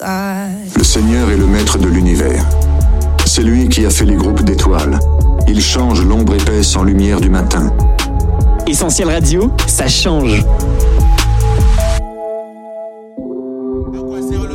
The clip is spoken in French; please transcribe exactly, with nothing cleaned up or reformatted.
Le Seigneur est le maître de l'univers. C'est lui qui a fait les groupes d'étoiles. Il change l'ombre épaisse en lumière du matin. Essentiel Radio, ça change. À quoi sert le talent ?